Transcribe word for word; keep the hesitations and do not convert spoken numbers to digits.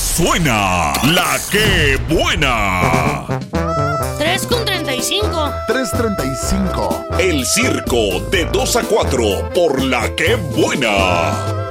suena la que buena. tres con treinta y cinco. tres treinta y cinco. El circo de dos a cuatro por la que buena.